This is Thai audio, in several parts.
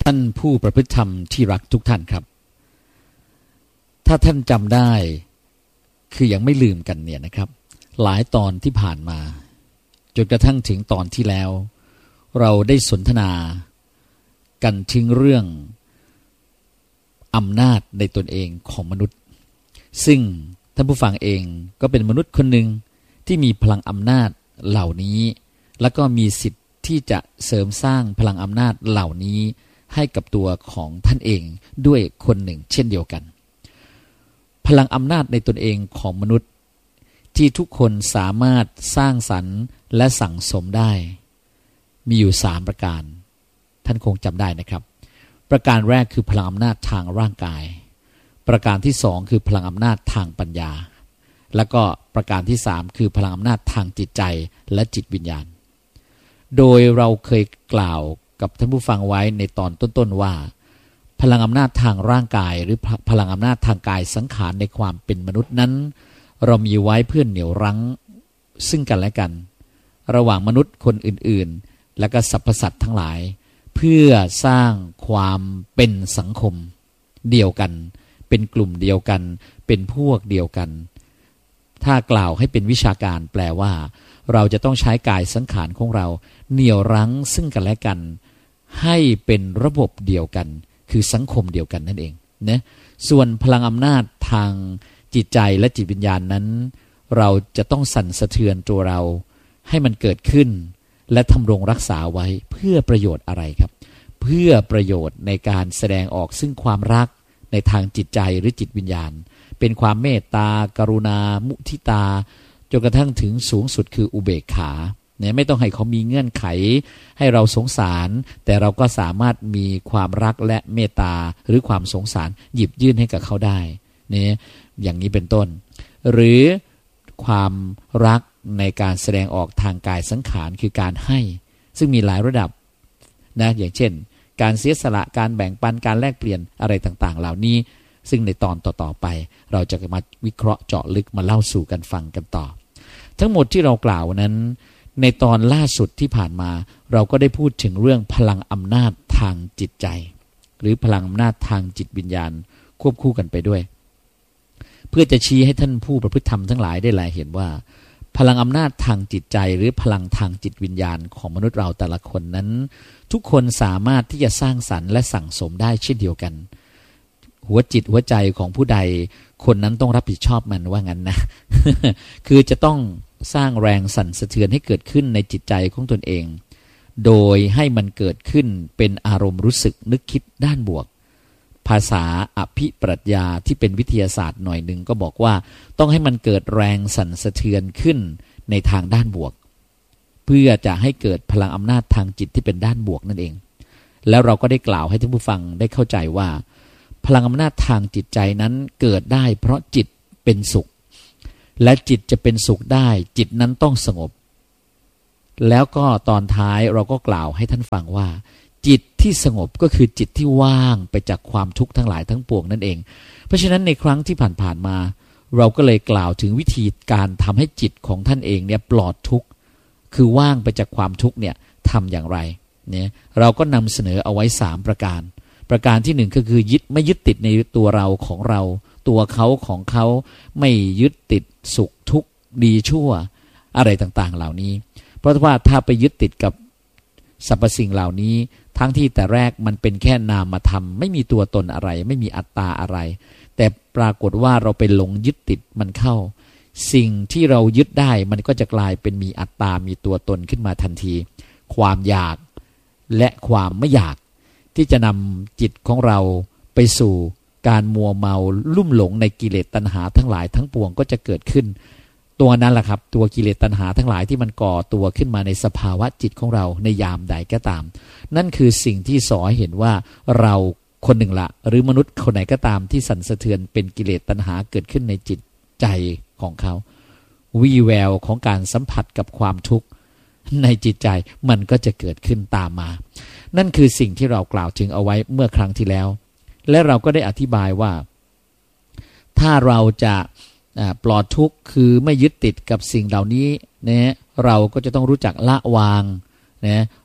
ท่านผู้ประพฤติธรรมที่รักทุกท่านครับถ้าท่านจำได้คือยังไม่ลืมกันเนี่ยนะครับหลายตอนที่ผ่านมาจนกระทั่งถึงตอนที่แล้วเราได้สนทนากันถึงเรื่องอำนาจในตนเองของมนุษย์ซึ่งท่านผู้ฟังเองก็เป็นมนุษย์คนหนึ่งที่มีพลังอำนาจเหล่านี้แล้วก็มีสิทธิ์ที่จะเสริมสร้างพลังอำนาจเหล่านี้ให้กับตัวของท่านเองด้วยคนหนึ่งเช่นเดียวกันพลังอำนาจในตนเองของมนุษย์ที่ทุกคนสามารถสร้างสรรค์และสั่งสมได้มีอยู่3ประการท่านคงจำได้นะครับประการแรกคือพลังอำนาจทางร่างกายประการที่2คือพลังอำนาจทางปัญญาแล้วก็ประการที่3คือพลังอำนาจทางจิตใจและจิตวิญญาณโดยเราเคยกล่าวกับท่านผู้ฟังไว้ในตอนต้นๆว่าพลังอำนาจทางร่างกายหรือพลังอำนาจทางกายสังขารในความเป็นมนุษย์นั้นเรามีไว้เพื่อเหนี่ยวรั้งซึ่งกันและกันระหว่างมนุษย์คนอื่นๆและก็สรรพสัตว์ทั้งหลายเพื่อสร้างความเป็นสังคมเดียวกันเป็นกลุ่มเดียวกันเป็นพวกเดียวกันถ้ากล่าวให้เป็นวิชาการแปลว่าเราจะต้องใช้กายสังขารของเราเหนี่ยวรั้งซึ่งกันและกันให้เป็นระบบเดียวกันคือสังคมเดียวกันนั่นเองนะส่วนพลังอำนาจทางจิตใจและจิตวิญญาณนั้นเราจะต้องสั่นสะเทือนตัวเราให้มันเกิดขึ้นและทำรงรักษาไว้เพื่อประโยชน์อะไรครับเพื่อประโยชน์ในการแสดงออกซึ่งความรักในทางจิตใจหรือจิตวิญญาณเป็นความเมตตากรุณามุทิตาจนกระทั่งถึงสูงสุดคืออุเบกขาเนี่ยไม่ต้องให้เขามีเงื่อนไขให้เราสงสารแต่เราก็สามารถมีความรักและเมตตาหรือความสงสารหยิบยื่นให้กับเขาได้เนี่ยอย่างนี้เป็นต้นหรือความรักในการแสดงออกทางกายสังขารคือการให้ซึ่งมีหลายระดับนะอย่างเช่นการเสียสละการแบ่งปันการแลกเปลี่ยนอะไรต่างๆเหล่านี้ซึ่งในตอนต่อๆไปเราจะมาวิเคราะห์เจาะลึกมาเล่าสู่กันฟังกันต่อทั้งหมดที่เรากล่าวนั้นในตอนล่าสุดที่ผ่านมาเราก็ได้พูดถึงเรื่องพลังอำนาจทางจิตใจหรือพลังอำนาจทางจิตวิญญาณควบคู่กันไปด้วยเพื่อจะชี้ให้ท่านผู้ประพฤติธรรมทั้งหลายได้เห็นว่าพลังอำนาจทางจิตใจหรือพลังทางจิตวิญญาณของมนุษย์เราแต่ละคนนั้นทุกคนสามารถที่จะสร้างสรรค์และสั่งสมได้เช่นเดียวกันหัวจิตหัวใจของผู้ใดคนนั้นต้องรับผิดชอบมันว่างั้นนะ คือจะต้องสร้างแรงสั่นสะเทือนให้เกิดขึ้นในจิตใจของตนเองโดยให้มันเกิดขึ้นเป็นอารมณ์รู้สึกนึกคิดด้านบวกภาษาอภิปรัชญาที่เป็นวิทยาศาสตร์หน่อยหนึ่งก็บอกว่าต้องให้มันเกิดแรงสั่นสะเทือนขึ้นในทางด้านบวกเพื่อจะให้เกิดพลังอำนาจทางจิตที่เป็นด้านบวกนั่นเองแล้วเราก็ได้กล่าวให้ท่านผู้ฟังได้เข้าใจว่าพลังอำนาจทางจิตใจนั้นเกิดได้เพราะจิตเป็นสุขและจิตจะเป็นสุขได้จิตนั้นต้องสงบแล้วก็ตอนท้ายเราก็กล่าวให้ท่านฟังว่าจิตที่สงบก็คือจิตที่ว่างไปจากความทุกข์ทั้งหลายทั้งปวงนั่นเองเพราะฉะนั้นในครั้งที่ผ่านๆมาเราก็เลยกล่าวถึงวิธีการทำให้จิตของท่านเองเนี่ยปลอดทุกข์คือว่างไปจากความทุกข์เนี่ยทำอย่างไรเนี่ยเราก็นำเสนอเอาไว้3ประการที่1ก็คือไม่ยึดติดในตัวเราของเราตัวเขาของเขาไม่ยึดติดสุขทุกข์ดีชั่วอะไรต่างๆเหล่านี้เพราะว่าถ้าไปยึดติดกับสรรพสิ่งเหล่านี้ทั้งที่แต่แรกมันเป็นแค่นามธรรมไม่มีตัวตนอะไรไม่มีอัตตาอะไรแต่ปรากฏว่าเราไปหลงยึดติดมันเข้าสิ่งที่เรายึดได้มันก็จะกลายเป็นมีอัตตามีตัวตนขึ้นมาทันทีความอยากและความไม่อยากที่จะนำจิตของเราไปสู่การมัวเมาลุ่มหลงในกิเลสตัณหาทั้งหลายทั้งปวงก็จะเกิดขึ้นตัวนั้นแหละครับตัวกิเลสตัณหาทั้งหลายที่มันก่อตัวขึ้นมาในสภาวะจิตของเราในยามใดก็ตามนั่นคือสิ่งที่สอนให้เห็นว่าเราคนหนึ่งละหรือมนุษย์คนไหนก็ตามที่สั่นสะเทือนเป็นกิเลสตัณหาเกิดขึ้นในจิตใจของเขาวี่แววของการสัมผัสกับความทุกข์ในจิตใจมันก็จะเกิดขึ้นตามมานั่นคือสิ่งที่เรากล่าวถึงเอาไว้เมื่อครั้งที่แล้วและเราก็ได้อธิบายว่าถ้าเราจะปลอดทุกข์คือไม่ยึดติดกับสิ่งเหล่านี้นะเราก็จะต้องรู้จักละวางนะ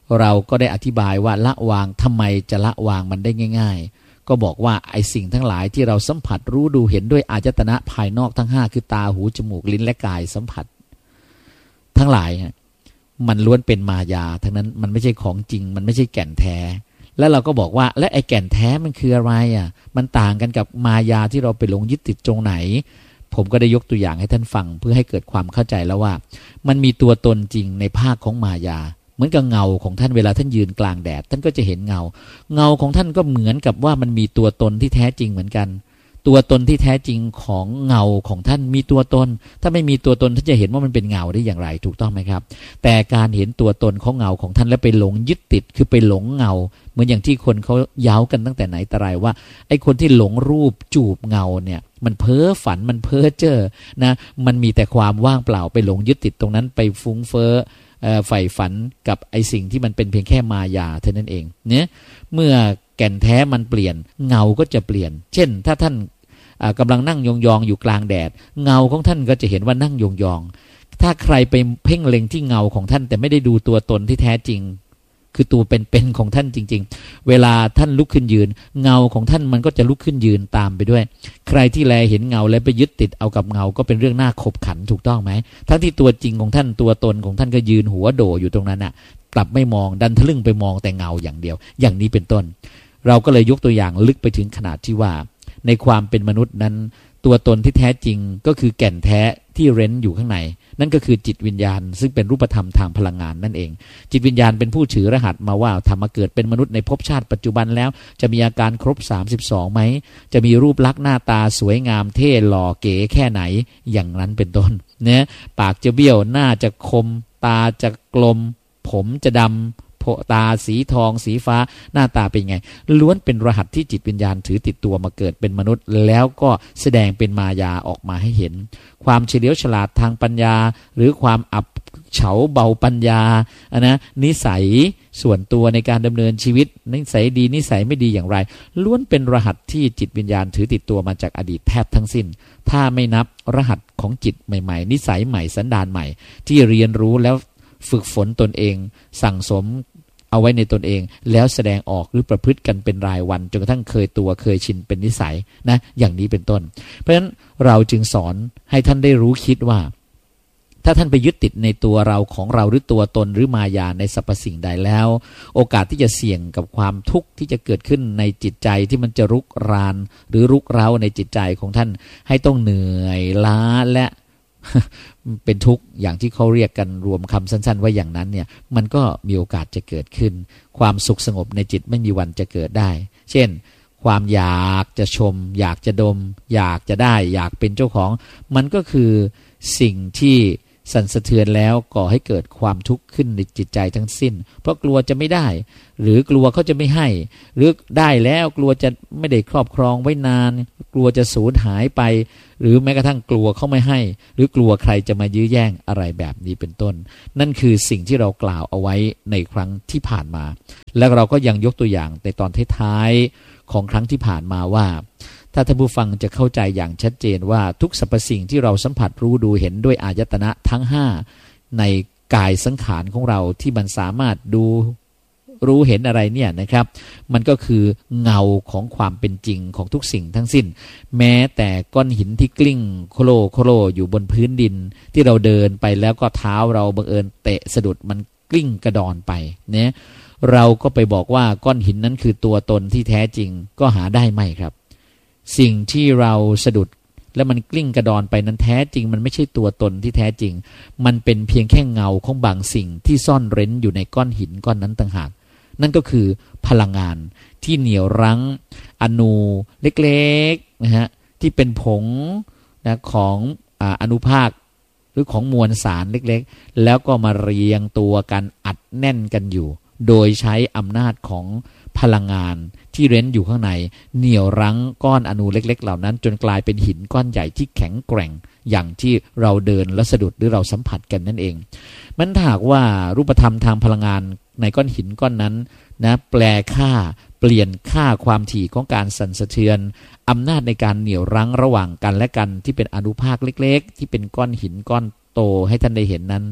เราก็ได้อธิบายว่าละวางทำไมจะละวางมันได้ง่ายๆก็บอกว่าไอ้สิ่งทั้งหลายที่เราสัมผัสรู้ดูเห็นด้วยอายตนะภายนอกทั้ง5คือตาหูจมูกลิ้นและกายสัมผัสทั้งหลายมันล้วนเป็นมายาทั้งนั้นมันไม่ใช่ของจริงมันไม่ใช่แก่นแท้แล้วเราก็บอกว่าและไอ้แก่นแท้มันคืออะไรมันต่างกันกับมายาที่เราไปหลงยึดติดตรงไหนผมก็ได้ยกตัวอย่างให้ท่านฟังเพื่อให้เกิดความเข้าใจแล้วว่ามันมีตัวตนจริงในภาคของมายาเหมือนกับเงาของท่านเวลาท่านยืนกลางแดดท่านก็จะเห็นเงาของท่านก็เหมือนกับว่ามันมีตัวตนที่แท้จริงเหมือนกันตัวตนที่แท้จริงของเงาของท่านมีตัวตนถ้าไม่มีตัวตนท่านจะเห็นว่ามันเป็นเงาได้อย่างไรถูกต้องไหมครับแต่การเห็นตัวตนของเงาของท่านแล้วไปหลงยึดติดคือไปหลงเงาเหมือนอย่างที่คนเขาเย้ากันตั้งแต่ไหนแต่ไรว่าไอ้คนที่หลงรูปจูบเงาเนี่ยมันเพ้อฝันมันเพ้อเจ้อนะมันมีแต่ความว่างเปล่าไปหลงยึดติดตรงนั้นไปฟุ้งเฟ้อใฝ่ฝันกับไอ้สิ่งที่มันเป็นเพียงแค่มายาเท่านั้นเองเนี่ยเมื่อแก่นแท้มันเปลี่ยนเงาก็จะเปลี่ยนเช่นถ้าท่านกำลังนั่งยองๆอยู่กลางแดดเงาของท่านก็จะเห็นว่านั่งยองๆถ้าใครไปเพ่งเล็งที่เงาของท่านแต่ไม่ได้ดูตัวตนที่แท้จริงคือตัวเป็นๆของท่านจริงๆเวลาท่านลุกขึ้นยืนเงาของท่านมันก็จะลุกขึ้นยืนตามไปด้วยใครที่แลเห็นเงาแล้วไปยึดติดเอากับเงาก็เป็นเรื่องน่าขบขันถูกต้องไหมทั้งที่ตัวจริงของท่านตัวตนของท่านก็ยืนหัวโดอยู่ตรงนั้นกลับไม่มองดันทะลึ่งไปมองแต่เงาอย่างเดียวอย่างนี้เป็นต้นเราก็เลยยกตัวอย่างลึกไปถึงขนาดที่ว่าในความเป็นมนุษย์นั้นตัวตนที่แท้จริงก็คือแก่นแท้ที่เร้นอยู่ข้างในนั่นก็คือจิตวิญญาณซึ่งเป็นรูปธรรมทางพลังงานนั่นเองจิตวิญญาณเป็นผู้ถือรหัสมาว่าทำมาเกิดเป็นมนุษย์ในภพชาติปัจจุบันแล้วจะมีอาการครบ32ไหมจะมีรูปลักษณ์หน้าตาสวยงามเท่หล่อเก๋แค่ไหนอย่างนั้นเป็นต้นเนี่ยปากจะเบี้ยวหน้าจะคมตาจะกลมผมจะดำตาสีทองสีฟ้าหน้าตาเป็นไงล้วนเป็นรหัสที่จิตวิญญาณถือติดตัวมาเกิดเป็นมนุษย์แล้วก็แสดงเป็นมายาออกมาให้เห็นความเฉลียวฉลาดทางปัญญาหรือความอับเฉาเบาปัญญานิสัยส่วนตัวในการดำเนินชีวิตนิสัยดีนิสัยไม่ดีอย่างไรล้วนเป็นรหัสที่จิตวิญญาณถือติดตัวมาจากอดีตแทบทั้งสิ้นถ้าไม่นับรหัสของจิตใหม่ๆนิสัยใหม่สันดานใหม่ที่เรียนรู้แล้วฝึกฝนตนเองสั่งสมเอาไว้ในตนเองแล้วแสดงออกหรือประพฤติกันเป็นรายวันจนกระทั่งเคยตัวเคยชินเป็นนิสัยนะอย่างนี้เป็นต้นเพราะฉะนั้นเราจึงสอนให้ท่านได้รู้คิดว่าถ้าท่านไปยึดติดในตัวเราของเราหรือตัวตนหรือมายาในสรรพสิ่งใดแล้วโอกาสที่จะเสี่ยงกับความทุกข์ที่จะเกิดขึ้นในจิตใจที่มันจะรุกรานหรือรุกเร้าในจิตใจของท่านให้ต้องเหนื่อยล้าและเป็นทุกข์อย่างที่เขาเรียกกันรวมคำสั้นๆว่าอย่างนั้นเนี่ยมันก็มีโอกาสจะเกิดขึ้นความสุขสงบในจิตไม่มีวันจะเกิดได้เช่นความอยากจะชมอยากจะดมอยากจะได้อยากเป็นเจ้าของมันก็คือสิ่งที่สั่นสะเทือนแล้วก่อให้เกิดความทุกข์ขึ้นในจิตใจทั้งสิ้นเพราะกลัวจะไม่ได้หรือกลัวเขาจะไม่ให้หรือได้แล้วกลัวจะไม่ได้ครอบครองไว้นานกลัวจะสูญหายไปหรือแม้กระทั่งกลัวเขาไม่ให้หรือกลัวใครจะมายื้อแย่งอะไรแบบนี้เป็นต้นนั่นคือสิ่งที่เรากล่าวเอาไว้ในครั้งที่ผ่านมาแล้วเราก็ยังยกตัวอย่างในตอนท้ายๆของครั้งที่ผ่านมาว่าถ้าท่านผู้ฟังจะเข้าใจอย่างชัดเจนว่าทุกสรรพสิ่งที่เราสัมผัสรู้ดูเห็นด้วยอายตนะทั้ง5ในกายสังขารของเราที่มันสามารถดูรู้เห็นอะไรเนี่ยนะครับมันก็คือเงาของความเป็นจริงของทุกสิ่งทั้งสิ้นแม้แต่ก้อนหินที่กลิ้งโคโลอยู่บนพื้นดินที่เราเดินไปแล้วก็เท้าเราบังเอิญเตะสะดุดมันกลิ้งกระดอนไปเนี่ยเราก็ไปบอกว่าก้อนหินนั้นคือตัวตนที่แท้จริงก็หาได้ไหมครับสิ่งที่เราสะดุดแล้วมันกลิ้งกระดอนไปนั้นแท้จริงมันไม่ใช่ตัวตนที่แท้จริงมันเป็นเพียงแค่เงาของบางสิ่งที่ซ่อนเร้นอยู่ในก้อนหินก้อนนั้นต่างหากนั่นก็คือพลังงานที่เหนี่ยวรั้งอนูเล็กๆนะฮะที่เป็นผงนะของอนุภาคหรือของมวลสารเล็กๆแล้วก็มาเรียงตัวกันอัดแน่นกันอยู่โดยใช้อำนาจของพลังงานที่เร้นอยู่ข้างในเหนี่ยวรั้งก้อนอนูเล็กๆเหล่านั้นจนกลายเป็นหินก้อนใหญ่ที่แข็งแกร่งอย่างที่เราเดินและสะดุดหรือเราสัมผัสกันนั่นเองมันถ้าหากว่ารูปธรรมทางพลังงานในก้อนหินก้อนนั้นนะแปลค่าเปลี่ยนค่าความถี่ของการสั่นสะเทือนอำนาจในการเหนี่ยวรั้งระหว่างกันและกันที่เป็นอนุภาคเล็กๆที่เป็นก้อนหินก้อนโตให้ท่านได้เห็นนั้น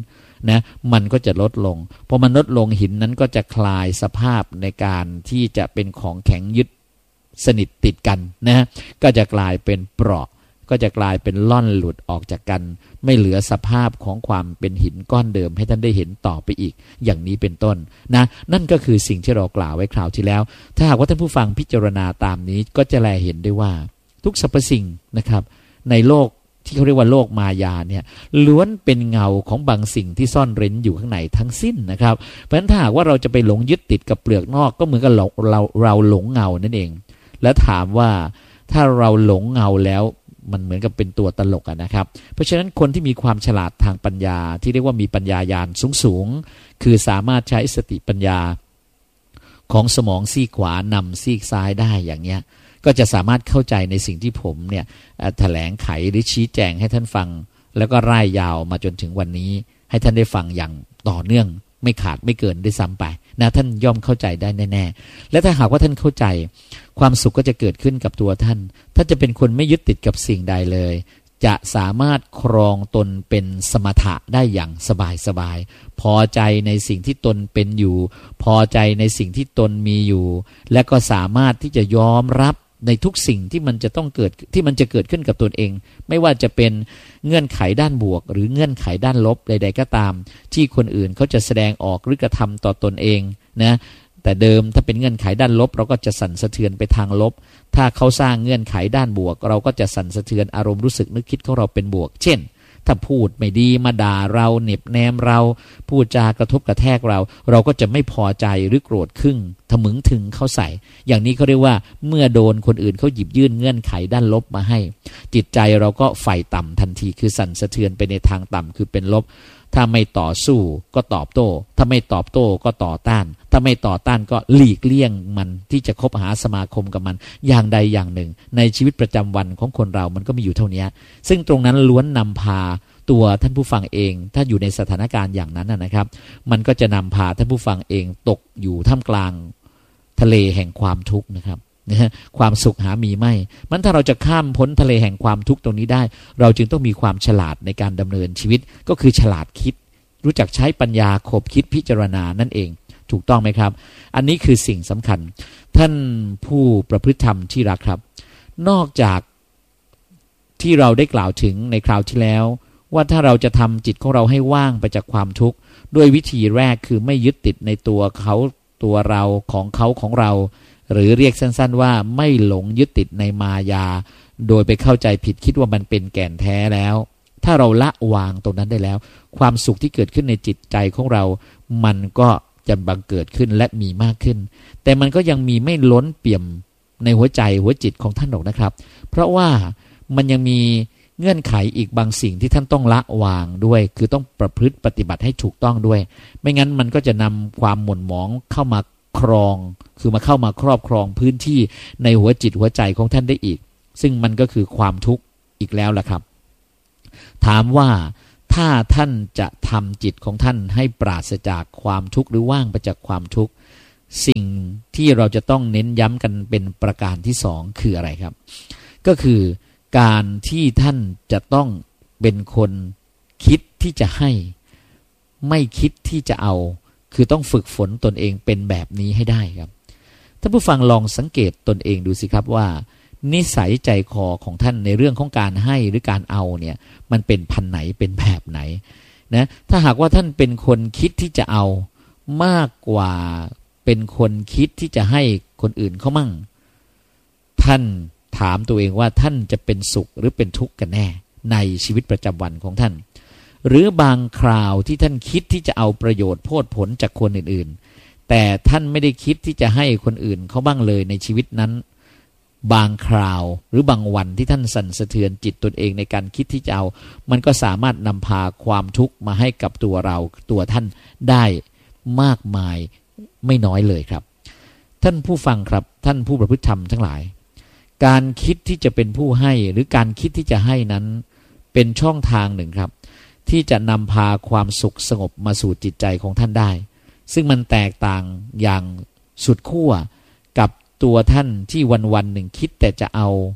นะมันก็จะลดลงพอมันลดลงหินนั้นก็จะคลายสภาพในการที่จะเป็นของแข็งยึดสนิทติดกันนะก็จะกลายเป็นเปราะก็จะกลายเป็นล่อนหลุดออกจากกันไม่เหลือสภาพของความเป็นหินก้อนเดิมให้ท่านได้เห็นต่อไปอีกอย่างนี้เป็นต้นนะนั่นก็คือสิ่งที่เรากล่าวไว้คราวที่แล้วถ้าหากว่าท่านผู้ฟังพิจารณาตามนี้ก็จะแลเห็นได้ว่าทุกสรรพสิ่งนะครับในโลกที่เขาเรียกว่าโลกมายาเนี่ยล้วนเป็นเงาของบางสิ่งที่ซ่อนเร้นอยู่ข้างในทั้งสิ้นนะครับเพราะฉะนั้นถ้าหากว่าเราจะไปหลงยึดติดกับเปลือกนอกก็เหมือนกับเราหลงเงานั่นเองและถามว่าถ้าเราหลงเงาแล้วมันเหมือนกับเป็นตัวตลกนะครับเพราะฉะนั้นคนที่มีความฉลาดทางปัญญาที่เรียกว่ามีปัญญาญาณสูงคือสามารถใช้สติปัญญาของสมองซีกขวานำซีกซ้ายได้อย่างเนี้ยก็จะสามารถเข้าใจในสิ่งที่ผมเนี่ยแถลงไขหรือชี้แจงให้ท่านฟังแล้วก็ร่ายยาวมาจนถึงวันนี้ให้ท่านได้ฟังอย่างต่อเนื่องไม่ขาดไม่เกินได้ซ้ำไปนะท่านย่อมเข้าใจได้แน่ๆและถ้าหากว่าท่านเข้าใจความสุขก็จะเกิดขึ้นกับตัวท่านถ้าจะเป็นคนไม่ยึดติดกับสิ่งใดเลยจะสามารถครองตนเป็นสมถะได้อย่างสบายๆพอใจในสิ่งที่ตนเป็นอยู่พอใจในสิ่งที่ตนมีอยู่และก็สามารถที่จะยอมรับในทุกสิ่งที่มันจะต้องเกิดที่มันจะเกิดขึ้นกับตนเองไม่ว่าจะเป็นเงื่อนไขด้านบวกหรือเงื่อนไขด้านลบใดๆก็ตามที่คนอื่นเขาจะแสดงออกหรือกระทำต่อตนเองนะแต่เดิมถ้าเป็นเงื่อนไขด้านลบเราก็จะสั่นสะเทือนไปทางลบถ้าเขาสร้างเงื่อนไขด้านบวกเราก็จะสั่นสะเทือนอารมณ์รู้สึกนึกคิดของเราเป็นบวกเช่นถ้าพูดไม่ดีมาด่าเราเหน็บแนมเราพูดจากระทบกระแทกเราก็จะไม่พอใจหรือโกรธขึ้นทะมึงถึงเขาใส่อย่างนี้เขาเรียกว่าเมื่อโดนคนอื่นเขาหยิบยื่นเงื่อนไขด้านลบมาให้จิตใจเราก็ไฟต่ำทันทีคือสั่นสะเทือนไปในทางต่ำคือเป็นลบถ้าไม่ต่อสู้ก็ตอบโต้ถ้าไม่ตอบโต้ก็ต่อต้านถ้าไม่ต่อต้านก็หลีกเลี่ยงมันที่จะคบหาสมาคมกับมันอย่างใดอย่างหนึ่งในชีวิตประจำวันของคนเรามันก็มีอยู่เท่านี้ซึ่งตรงนั้นล้วนนำพาตัวท่านผู้ฟังเองถ้าอยู่ในสถานการณ์อย่างนั้นนะครับมันก็จะนำพาท่านผู้ฟังเองตกอยู่ท่ามกลางทะเลแห่งความทุกข์นะครับความสุขหามีไม่มันถ้าเราจะข้ามพ้นทะเลแห่งความทุกข์ตรงนี้ได้เราจึงต้องมีความฉลาดในการดำเนินชีวิตก็คือฉลาดคิดรู้จักใช้ปัญญาขบคิดพิจารณานั่นเองถูกต้องไหมครับอันนี้คือสิ่งสำคัญท่านผู้ประพฤติธรรมที่รักครับนอกจากที่เราได้กล่าวถึงในคราวที่แล้วว่าถ้าเราจะทำจิตของเราให้ว่างไปจากความทุกข์ด้วยวิธีแรกคือไม่ยึดติดในตัวเขาตัวเราของเขาของเราหรือเรียกสั้นๆว่าไม่หลงยึดติดในมายาโดยไปเข้าใจผิดคิดว่ามันเป็นแก่นแท้แล้วถ้าเราละวางตรงนั้นได้แล้วความสุขที่เกิดขึ้นในจิตใจของเรามันก็จะบังเกิดขึ้นและมีมากขึ้นแต่มันก็ยังมีไม่ล้นเปี่ยมในหัวใจหัวจิตของท่านหรอกนะครับเพราะว่ามันยังมีเงื่อนไขอีกบางสิ่งที่ท่านต้องละวางด้วยคือต้องประพฤติปฏิบัติให้ถูกต้องด้วยไม่งั้นมันก็จะนำความหม่นหมองเข้ามาครองคือมาเข้ามาครอบครองพื้นที่ในหัวจิตหัวใจของท่านได้อีกซึ่งมันก็คือความทุกข์อีกแล้วล่ะครับถามว่าถ้าท่านจะทำจิตของท่านให้ปราศจากความทุกข์หรือว่างไปจากความทุกข์สิ่งที่เราจะต้องเน้นย้ำกันเป็นประการที่สองคืออะไรครับก็คือการที่ท่านจะต้องเป็นคนคิดที่จะให้ไม่คิดที่จะเอาคือต้องฝึกฝนตนเองเป็นแบบนี้ให้ได้ครับท่านผู้ฟังลองสังเกตตนเองดูสิครับว่านิสัยใจคอของท่านในเรื่องของการให้หรือการเอาเนี่ยมันเป็นพันไหนเป็นแบบไหนนะถ้าหากว่าท่านเป็นคนคิดที่จะเอามากกว่าเป็นคนคิดที่จะให้คนอื่นเขามั่งท่านถามตัวเองว่าท่านจะเป็นสุขหรือเป็นทุกข์กันแน่ในชีวิตประจำวันของท่านหรือบางคราวที่ท่านคิดที่จะเอาประโยชน์โพดผลจากคนอื่นๆแต่ท่านไม่ได้คิดที่จะให้คนอื่นเขาบ้างเลยในชีวิตนั้นบางคราวหรือบางวันที่ท่านสั่นสะเทือนจิตตนเองในการคิดที่จะเอามันก็สามารถนำพาความทุกข์มาให้กับตัวเราตัวท่านได้มากมายไม่น้อยเลยครับท่านผู้ฟังครับท่านผู้ประพฤติธรรมทั้งหลายการคิดที่จะเป็นผู้ให้หรือการคิดที่จะให้นั้นเป็นช่องทางหนึ่งครับที่จะนำพาความสุขสงบมาสู่จิตใจของท่านได้ซึ่งมันแตกต่างอย่างสุดขั้วกับตัวท่านที่วันๆหนึ่งคิดแต่จะเอา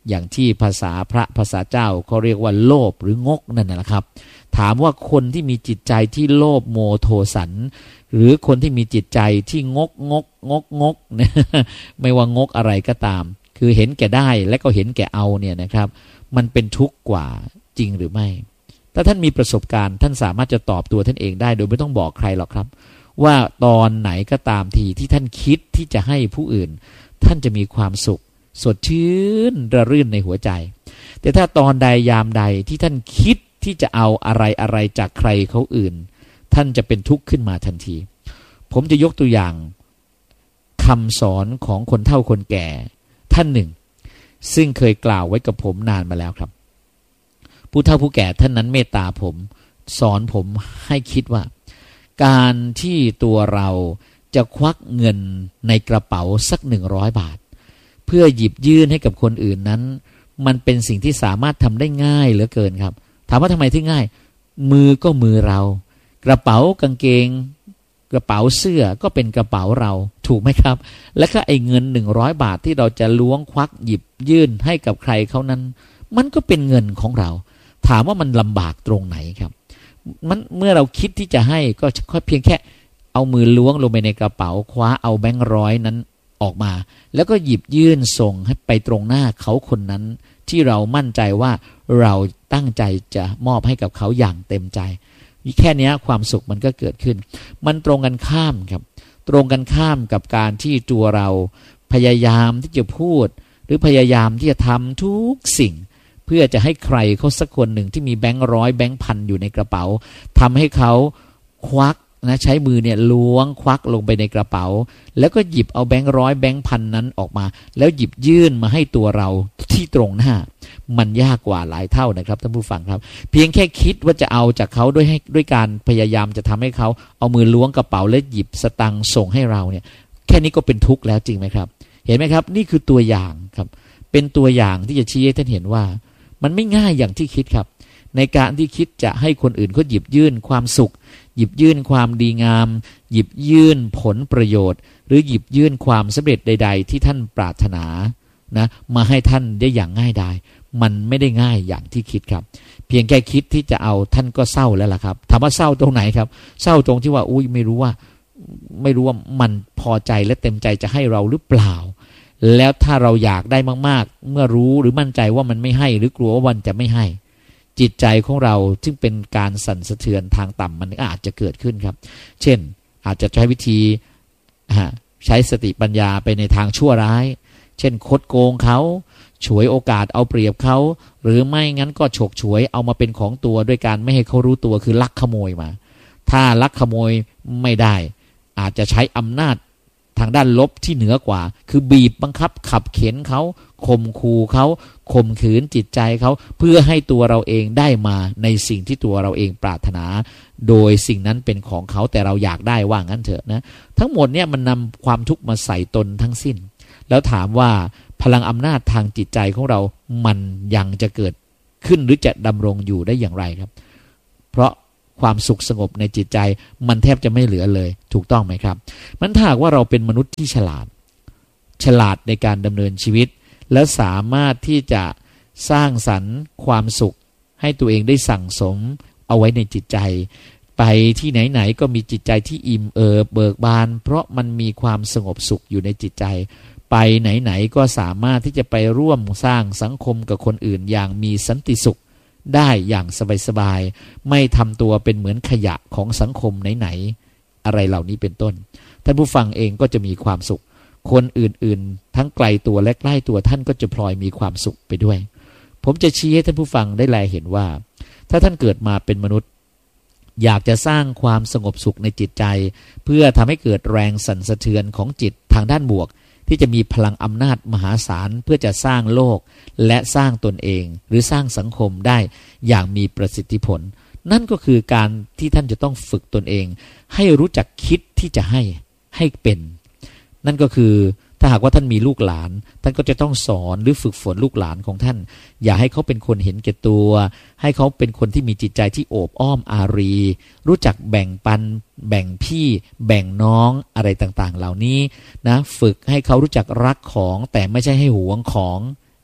อย่างที่ภาษาเจ้าเขาเรียกว่าโลภหรืองกนั่นแหละครับถามว่าคนที่มีจิตใจที่โลภโมโทสันหรือคนที่มีจิตใจที่งกเนี่ยไม่ว่างกอะไรก็ตามคือเห็นแก่ได้และก็เห็นแก่เอาเนี่ยนะครับมันเป็นทุกข์กว่าจริงหรือไม่ถ้าท่านมีประสบการณ์ท่านสามารถจะตอบตัวท่านเองได้โดยไม่ต้องบอกใครหรอกครับว่าตอนไหนก็ตามทีที่ท่านคิดที่จะให้ผู้อื่นท่านจะมีความสุขสดชื่นระรื่นในหัวใจแต่ถ้าตอนใดยามใดที่ท่านคิดที่จะเอาอะไรจากใครเขาอื่นท่านจะเป็นทุกข์ขึ้นมาทันทีผมจะยกตัวอย่างคำสอนของคนเฒ่าคนแก่ท่านหนึ่งซึ่งเคยกล่าวไว้กับผมนานมาแล้วครับผู้เฒ่าผู้แก่ท่านนั้นเมตตาผมสอนผมให้คิดว่าการที่ตัวเราจะควักเงินในกระเป๋าสัก100 บาทเพื่อหยิบยื่นให้กับคนอื่นนั้นมันเป็นสิ่งที่สามารถทำได้ง่ายเหลือเกินครับถามว่าทำไมที่ง่ายมือก็มือเรากระเป๋ากางเกงกระเป๋าเสื้อก็เป็นกระเป๋าเราถูกไหมครับและก็ไอ้เงิน100 บาทที่เราจะล้วงควักหยิบยื่นให้กับใครเขานั้นมันก็เป็นเงินของเราถามว่ามันลำบากตรงไหนครับมันเมื่อเราคิดที่จะให้ก็เพียงแค่เอามือล้วงลงไปในกระเป๋าคว้าเอาแบงค์100นั้นออกมาแล้วก็หยิบยื่นส่งให้ไปตรงหน้าเขาคนนั้นที่เรามั่นใจว่าเราตั้งใจจะมอบให้กับเขาอย่างเต็มใจแค่นี้ความสุขมันก็เกิดขึ้นมันตรงกันข้ามครับตรงกันข้ามกับการที่ตัวเราพยายามที่จะพูดหรือพยายามที่จะทำทุกสิ่งเพื่อจะให้ใครเขาสักคนหนึ่งที่มีแบงค์100แบงค์พันอยู่ในกระเป๋าทำให้เขาควักนะใช้มือเนี่ยล้วงควักลงไปในกระเป๋าแล้วก็หยิบเอาแบงค์100แบงค์พันนั้นออกมาแล้วหยิบยื่นมาให้ตัวเราที่ตรงหน้ามันยากกว่าหลายเท่านะครับท่านผู้ฟังครับเพียงแค่คิดว่าจะเอาจากเขาด้วยการพยายามจะทำให้เขาเอามือล้วงกระเป๋าและหยิบสตังค์ส่งให้เราเนี่ยแค่นี้ก็เป็นทุกข์แล้วจริงไหมครับเห็นไหมครับนี่คือตัวอย่างครับเป็นตัวอย่างที่จะชี้ให้ท่านเห็นว่ามันไม่ง่ายอย่างที่คิดครับในการที่คิดจะให้คนอื่นเขาหยิบยื่นความสุขหยิบยื่นความดีงามหยิบยื่นผลประโยชน์หรือหยิบยื่นความสำเร็จใดๆที่ท่านปรารถนานะมาให้ท่านได้อย่างง่ายดายมันไม่ได้ง่ายอย่างที่คิดครับเพียงแค่คิดที่จะเอาท่านก็เศร้าแล้วล่ะครับถามว่าเศร้าตรงไหนครับเศร้าตรงที่ว่าอุ้ยไม่รู้ว่ามันพอใจและเต็มใจจะให้เราหรือเปล่าแล้วถ้าเราอยากได้มากๆเมื่อรู้หรือมั่นใจว่ามันไม่ให้หรือกลัวว่ามันจะไม่ให้จิตใจของเราซึ่งเป็นการสั่นสะเทือนทางต่ำมันอาจจะเกิดขึ้นครับเช่นอาจจะใช้วิธีใช้สติปัญญาไปในทางชั่วร้ายเช่นคดโกงเขาฉวยโอกาสเอาเปรียบเขาหรือไม่งั้นก็ฉกฉวยเอามาเป็นของตัวด้วยการไม่ให้เขารู้ตัวคือลักขโมยมาถ้าลักขโมยไม่ได้อาจจะใช้อำนาจทางด้านลบที่เหนือกว่าคือบีบบังคับขับเข็นเขาข่มขู่เขาข่มขืนจิตใจเขาเพื่อให้ตัวเราเองได้มาในสิ่งที่ตัวเราเองปรารถนาโดยสิ่งนั้นเป็นของเขาแต่เราอยากได้ว่างั้นเถอะนะทั้งหมดเนี่ยมันนำความทุกข์มาใส่ตนทั้งสิ้นแล้วถามว่าพลังอำนาจทางจิตใจของเรามันยังจะเกิดขึ้นหรือจะดำรงอยู่ได้อย่างไรครับเพราะความสุขสงบในจิตใจมันแทบจะไม่เหลือเลยถูกต้องไหมครับมันถ้าหากว่าเราเป็นมนุษย์ที่ฉลาดในการดำเนินชีวิตและสามารถที่จะสร้างสรรค์ความสุขให้ตัวเองได้สั่งสมเอาไว้ในจิตใจไปที่ไหนๆก็มีจิตใจที่อิ่มเบิกบานเพราะมันมีความสงบสุขอยู่ในจิตใจไปไหนๆก็สามารถที่จะไปร่วมสร้างสังคมกับคนอื่นอย่างมีสันติสุขได้อย่างสบายๆไม่ทำตัวเป็นเหมือนขยะของสังคมไหนๆอะไรเหล่านี้เป็นต้นท่านผู้ฟังเองก็จะมีความสุขคนอื่นๆทั้งไกลตัวและใกล้ตัวท่านก็จะพลอยมีความสุขไปด้วยผมจะชี้ให้ท่านผู้ฟังได้แลเห็นว่าถ้าท่านเกิดมาเป็นมนุษย์อยากจะสร้างความสงบสุขในจิตใจเพื่อทำให้เกิดแรงสั่นสะเทือนของจิตทางด้านบวกที่จะมีพลังอำนาจมหาศาลเพื่อจะสร้างโลกและสร้างตนเองหรือสร้างสังคมได้อย่างมีประสิทธิผลนั่นก็คือการที่ท่านจะต้องฝึกตนเองให้รู้จักคิดที่จะให้เป็นนั่นก็คือถ้าหากว่าท่านมีลูกหลานท่านก็จะต้องสอนหรือฝึกฝนลูกหลานของท่านอย่าให้เขาเป็นคนเห็นแก่ตัวให้เขาเป็นคนที่มีจิตใจที่โอบอ้อมอารีรู้จักแบ่งปันแบ่งพี่แบ่งน้องอะไรต่างๆเหล่านี้นะฝึกให้เขารู้จักรักของแต่ไม่ใช่ให้หวงของ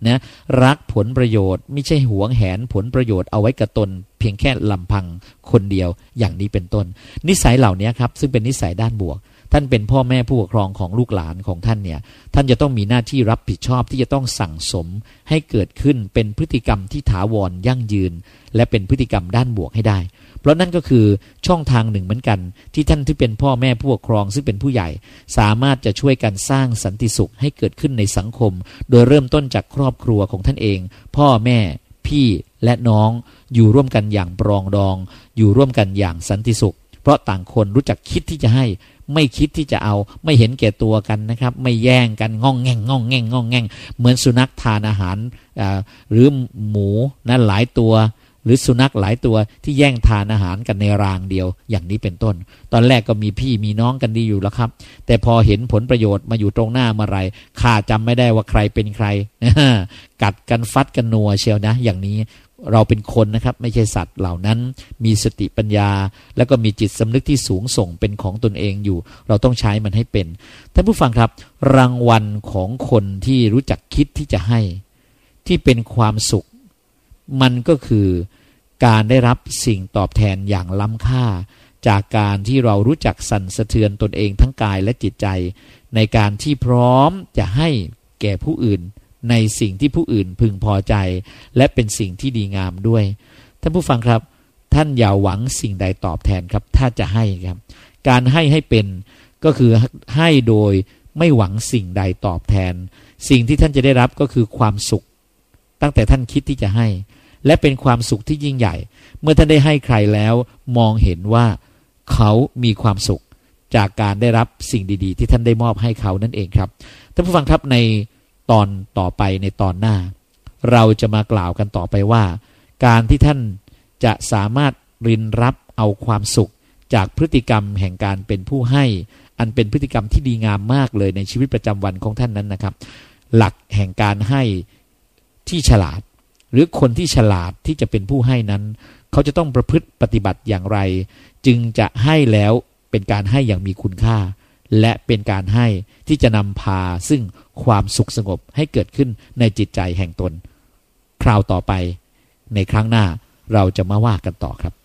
นะรักผลประโยชน์ไม่ใช่หวงแหนผลประโยชน์เอาไว้กับตนเพียงแค่ลำพังคนเดียวอย่างนี้เป็นต้นนิสัยเหล่านี้ครับซึ่งเป็นนิสัยด้านบวกท่านเป็นพ่อแม่ผู้ปกครองของลูกหลานของท่านเนี่ยท่านจะต้องมีหน้าที่รับผิดชอบที่จะต้องสั่งสมให้เกิดขึ้นเป็นพฤติกรรมที่ถาวรยั่งยืนและเป็นพฤติกรรมด้านบวกให้ได้เพราะนั่นก็คือช่องทางหนึ่งเหมือนกันที่ท่านที่เป็นพ่อแม่ผู้ปกครองซึ่งเป็นผู้ใหญ่สามารถจะช่วยกันสร้างสันติสุขให้เกิดขึ้นในสังคมโดยเริ่มต้นจากครอบครัวของท่านเองพ่อแม่พี่และน้องอยู่ร่วมกันอย่างปรองดองอยู่ร่วมกันอย่างสันติสุขเพราะต่างคนรู้จักคิดที่จะให้ไม่คิดที่จะเอาไม่เห็นแก่ตัวกันนะครับไม่แย่งกันง่องแง่งง่องแง่งง่องแง่งเหมือนสุนัขทานอาหารหรือหมูนะหลายตัวหรือสุนัขหลายตัวที่แย่งทานอาหารกันในรางเดียวอย่างนี้เป็นต้นตอนแรกก็มีพี่มีน้องกันดีอยู่แล้วครับแต่พอเห็นผลประโยชน์มาอยู่ตรงหน้าเมื่อไรข้าจำไม่ได้ว่าใครเป็นใครกัดกันฟัดกันนัวเชียวนะอย่างนี้เราเป็นคนนะครับไม่ใช่สัตว์เหล่านั้นมีสติปัญญาแล้วก็มีจิตสำนึกที่สูงส่งเป็นของตนเองอยู่เราต้องใช้มันให้เป็นท่านผู้ฟังครับรางวัลของคนที่รู้จักคิดที่จะให้ที่เป็นความสุขมันก็คือการได้รับสิ่งตอบแทนอย่างล้ำค่าจากการที่เรารู้จักสั่นสะเทือนตนเองทั้งกายและจิตใจในการที่พร้อมจะให้แก่ผู้อื่นในสิ่งที่ผู้อื่นพึงพอใจและเป็นสิ่งที่ดีงามด้วยท่านผู้ฟังครับท่านอย่าหวังสิ่งใดตอบแทนครับถ้าจะให้ครับการให้เป็นก็คือให้โดยไม่หวังสิ่งใดตอบแทนสิ่งที่ท่านจะได้รับก็คือความสุขตั้งแต่ท่านคิดที่จะให้และเป็นความสุขที่ยิ่งใหญ่เมื่อท่านได้ให้ใครแล้วมองเห็นว่าเขามีความสุขจากการได้รับสิ่งดีๆที่ท่านได้มอบให้เขานั่นเองครับท่านผู้ฟังครับในตอนต่อไปในตอนหน้าเราจะมากล่าวกันต่อไปว่าการที่ท่านจะสามารถรินรับเอาความสุขจากพฤติกรรมแห่งการเป็นผู้ให้อันเป็นพฤติกรรมที่ดีงามมากเลยในชีวิตประจำวันของท่านนั้นนะครับหลักแห่งการให้ที่ฉลาดหรือคนที่ฉลาดที่จะเป็นผู้ให้นั้นเขาจะต้องประพฤติปฏิบัติอย่างไรจึงจะให้แล้วเป็นการให้อย่างมีคุณค่าและเป็นการให้ที่จะนำพาซึ่งความสุขสงบให้เกิดขึ้นในจิตใจแห่งตนคราวต่อไปในครั้งหน้าเราจะมาว่ากันต่อครับ